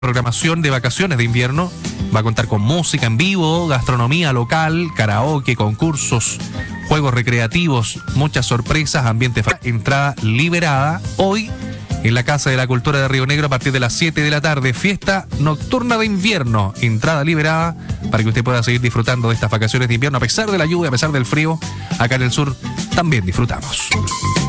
programación de vacaciones de invierno. Va a contar con música en vivo, gastronomía local, karaoke, concursos, juegos recreativos, muchas sorpresas, ambiente, entrada liberada. Hoy, en la Casa de la Cultura de Río Negro, a partir de las 7 de la tarde, fiesta nocturna de invierno, entrada liberada, para que usted pueda seguir disfrutando de estas vacaciones de invierno. A pesar de la lluvia, a pesar del frío, acá en el sur también disfrutamos.